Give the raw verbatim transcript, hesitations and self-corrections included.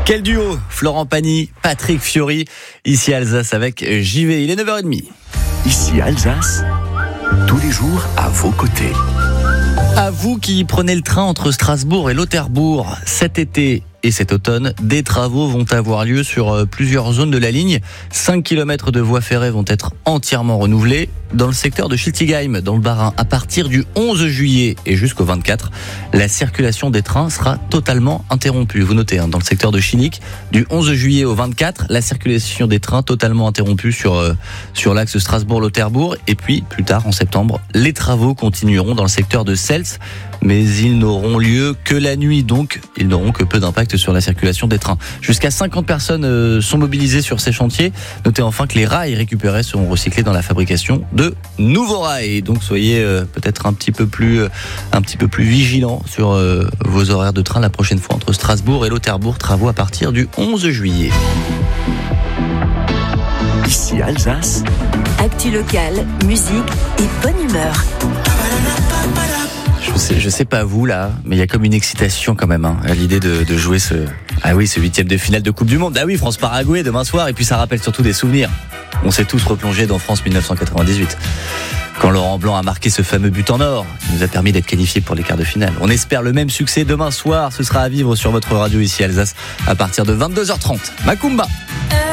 Quel duo, Florent Pagny, Patrick Fiori, ici Alsace avec J V. Il est neuf heures trente. Ici Alsace, tous les jours à vos côtés. À vous qui prenez le train entre Strasbourg et Lauterbourg, cet été et cet automne, des travaux vont avoir lieu sur plusieurs zones de la ligne. cinq kilomètres de voies ferrées vont être entièrement renouvelés. Dans le secteur de Schiltigheim, dans le Bas-Rhin, à partir du onze juillet et jusqu'au vingt-quatre, la circulation des trains sera totalement interrompue. Vous notez, hein, dans le secteur de Schillig, du onze juillet au vingt-quatre, la circulation des trains totalement interrompue sur, euh, sur l'axe Strasbourg-Lauterbourg. Et puis, plus tard, en septembre, les travaux continueront dans le secteur de Sels, mais ils n'auront lieu que la nuit, donc ils n'auront que peu d'impact sur la circulation des trains. Jusqu'à cinquante personnes euh, sont mobilisées sur ces chantiers. Notez enfin que les rails récupérés seront recyclés dans la fabrication de nouveaux rails. Donc soyez euh, peut-être un petit peu plus, euh, un petit peu plus vigilants sur euh, vos horaires de train la prochaine fois entre Strasbourg et Lauterbourg. Travaux à partir du onze juillet. Ici Alsace. Actu locale, musique et bonne humeur. Je sais, je sais pas vous là, mais il y a comme une excitation quand même hein, à l'idée de, de jouer ce, ah oui, ce huitième de finale de Coupe du Monde. Ah oui, France-Paraguay demain soir, et puis ça rappelle surtout des souvenirs. On s'est tous replongés dans France dix-neuf cent quatre-vingt-dix-huit, quand Laurent Blanc a marqué ce fameux but en or, qui nous a permis d'être qualifiés pour les quarts de finale. On espère le même succès demain soir. Ce sera à vivre sur votre radio ici Alsace à partir de vingt-deux heures trente. Macumba.